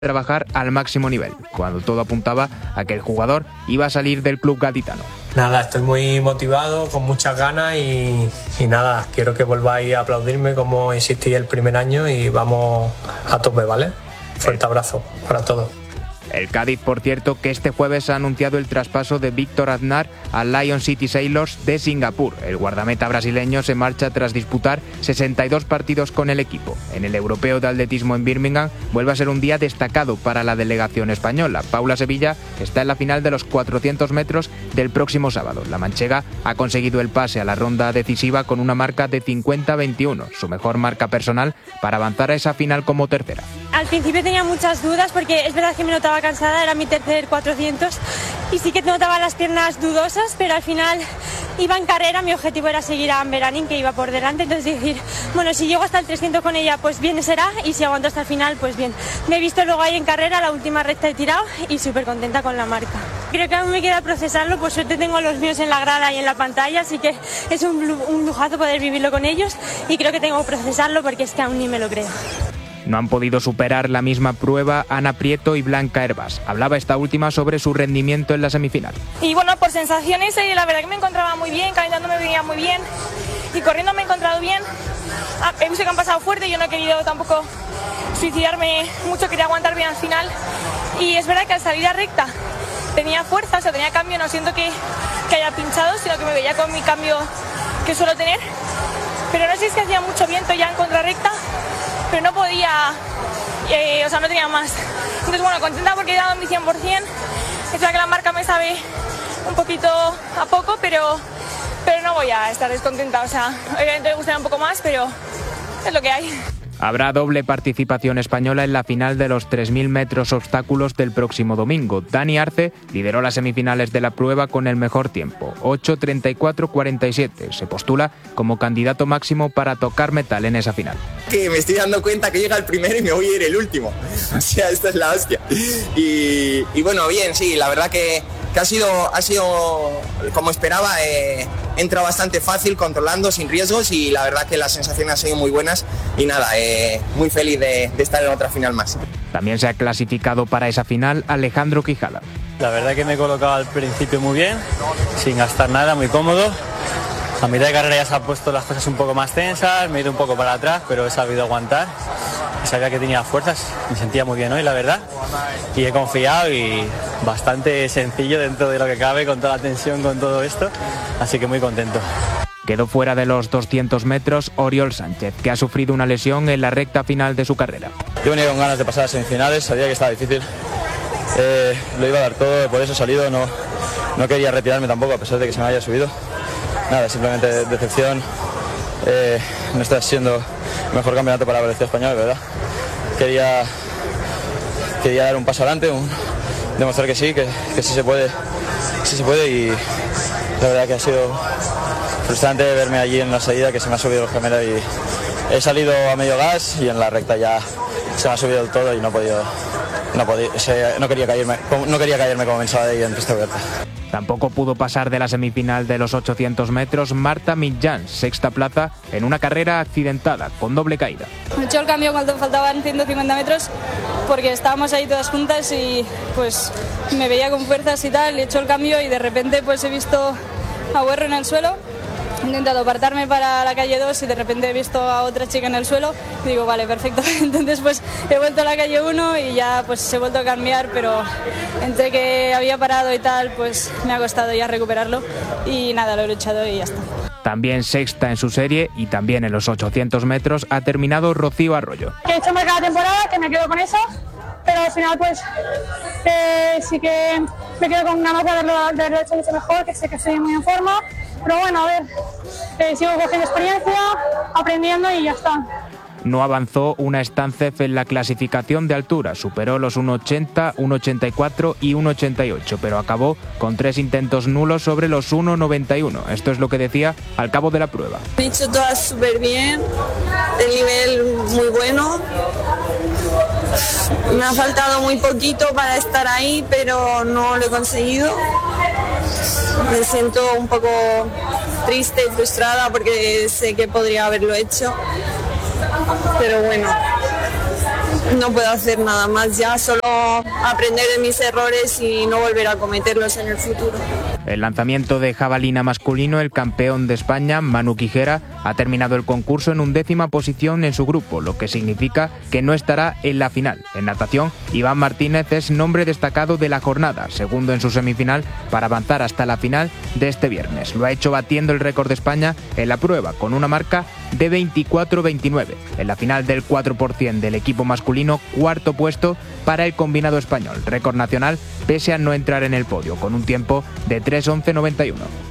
trabajar al máximo nivel, cuando todo apuntaba a que el jugador iba a salir del club gaditano. Nada, estoy muy motivado, con muchas ganas y nada, quiero que volváis a aplaudirme como insistí el primer año y vamos a tope, ¿vale? Fuerte abrazo para todos. El Cádiz, por cierto, que este jueves ha anunciado el traspaso de Víctor Aznar al Lion City Sailors de Singapur. El guardameta brasileño se marcha tras disputar 62 partidos con el equipo. En el Europeo de Atletismo en Birmingham vuelve a ser un día destacado para la delegación española. Paula Sevilla está en la final de los 400 metros del próximo sábado. La manchega ha conseguido el pase a la ronda decisiva con una marca de 50-21, su mejor marca personal para avanzar a esa final como tercera. Al principio tenía muchas dudas porque es verdad que me notaba cansada, era mi tercer 400 y sí que notaba las piernas dudosas, pero al final iba en carrera, mi objetivo era seguir a Amber Anin, que iba por delante, entonces decir, bueno, si llego hasta el 300 con ella, pues bien será, y si aguanto hasta el final, pues bien. Me he visto luego ahí en carrera, la última recta he tirado y súper contenta con la marca. Creo que aún me queda procesarlo, por suerte tengo a los míos en la grada y en la pantalla, así que es un lujazo poder vivirlo con ellos y creo que tengo que procesarlo porque es que aún ni me lo creo. No han podido superar la misma prueba Ana Prieto y Blanca Hervás. Hablaba esta última sobre su rendimiento en la semifinal. Y bueno, por sensaciones, la verdad que me encontraba muy bien, caminando me venía muy bien y corriendo me he encontrado bien. He visto que han pasado fuerte, yo no he querido tampoco suicidarme mucho, quería aguantar bien al final. Y es verdad que al salir a recta tenía fuerza, o sea, tenía cambio, no siento que haya pinchado, sino que me veía con mi cambio que suelo tener. Pero no sé si es que hacía mucho viento ya en contrarrecta, pero no podía, o sea, no tenía más. Entonces, bueno, contenta porque he dado mi 100%. Es verdad que la marca me sabe un poquito a poco, pero no voy a estar descontenta. O sea, obviamente me gustaría un poco más, pero es lo que hay. Habrá doble participación española en la final de los 3.000 metros obstáculos del próximo domingo. Dani Arce lideró las semifinales de la prueba con el mejor tiempo, 8:34:47. Se postula como candidato máximo para tocar metal en esa final. Que me estoy dando cuenta que llega el primero y me voy a ir el último. O sea, esta es la hostia. Y bueno, bien, sí, la verdad que ha sido como esperaba. Entra bastante fácil, controlando, sin riesgos, y la verdad que las sensaciones han sido muy buenas y nada, muy feliz de estar en otra final más. También se ha clasificado para esa final Alejandro Quijada. La verdad que me he colocado al principio muy bien, sin gastar nada, muy cómodo. A mitad de carrera ya se han puesto las cosas un poco más tensas, me he ido un poco para atrás, pero he sabido aguantar. Sabía que tenía fuerzas, me sentía muy bien hoy, la verdad. Y he confiado y bastante sencillo dentro de lo que cabe, con toda la tensión, con todo esto. Así que muy contento. Quedó fuera de los 200 metros Oriol Sánchez, que ha sufrido una lesión en la recta final de su carrera. Yo venía con ganas de pasar a semifinales, sabía que estaba difícil. Lo iba a dar todo, por eso he salido, no quería retirarme tampoco, a pesar de que se me haya subido. Nada, simplemente decepción. No está siendo el mejor campeonato para la velocidad española, ¿verdad? Quería dar un paso adelante, demostrar que sí se puede, y la verdad que ha sido frustrante verme allí en la salida, que se me ha subido los cámaras y he salido a medio gas y en la recta ya se me ha subido del todo y no quería caerme como pensaba de ahí en pista abierta. Tampoco pudo pasar de la semifinal de los 800 metros Marta Mitjans, sexta plaza, en una carrera accidentada, con doble caída. Me he hecho el cambio cuando faltaban 150 metros, porque estábamos ahí todas juntas y pues me veía con fuerzas y tal, he hecho el cambio y de repente pues he visto a Huerro en el suelo. He intentado apartarme para la calle 2 y de repente he visto a otra chica en el suelo y digo, vale, perfecto. Entonces pues he vuelto a la calle 1 y ya pues he vuelto a cambiar, pero entre que había parado y tal, pues me ha costado ya recuperarlo y nada, lo he luchado y ya está. También sexta en su serie y también en los 800 metros ha terminado Rocío Arroyo. He hecho mal cada temporada, que me quedo con eso, pero al final pues sí que me quedo con una nota de haberlo hecho mucho mejor, que sé que estoy muy en forma. Pero bueno, a ver, sigo cogiendo experiencia, aprendiendo y ya está. No avanzó una Stancef en la clasificación de altura, superó los 1,80, 1,84 y 1,88, pero acabó con 3 intentos nulos sobre los 1,91. Esto es lo que decía al cabo de la prueba. He hecho todas súper bien, de nivel muy bueno. Me ha faltado muy poquito para estar ahí, pero no lo he conseguido. Me siento un poco triste y frustrada porque sé que podría haberlo hecho, pero bueno, no puedo hacer nada más ya, solo aprender de mis errores y no volver a cometerlos en el futuro. El lanzamiento de jabalina masculino, el campeón de España, Manu Quijera, ha terminado el concurso en 11ª posición en su grupo, lo que significa que no estará en la final. En natación, Iván Martínez es nombre destacado de la jornada, segundo en su semifinal para avanzar hasta la final de este viernes. Lo ha hecho batiendo el récord de España en la prueba, con una marca de 24-29. En la final del 4% del equipo masculino, cuarto puesto para el combinado español, récord nacional pese a no entrar en el podio, con un tiempo de 3:11.91.